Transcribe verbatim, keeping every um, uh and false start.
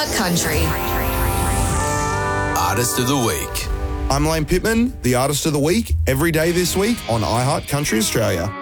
iHeart Country. Artist of the Week. I'm Lane Pittman, the Artist of the Week, every day this week on iHeart Country Australia.